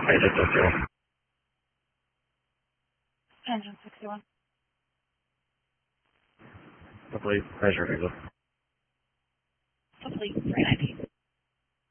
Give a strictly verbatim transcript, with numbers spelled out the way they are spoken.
Agent sixty-one. Engine sixty-one. Complete. Measure visa. Complete. three nine.